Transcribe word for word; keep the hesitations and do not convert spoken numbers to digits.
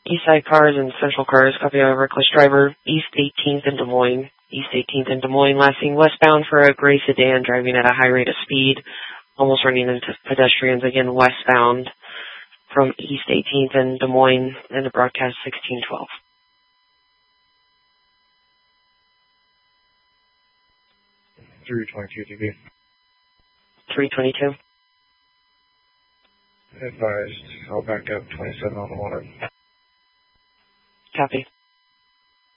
East Side Cars and Central Cars, copy of reckless driver, East eighteenth in Des Moines. East eighteenth in Des Moines, last seen westbound for a gray sedan, driving at a high rate of speed, almost running into pedestrians, again westbound from East eighteenth in Des Moines, and the broadcast sixteen twelve. three twenty-two T V. three twenty-two. Advised, I'll back up twenty-seven on the water. Copy.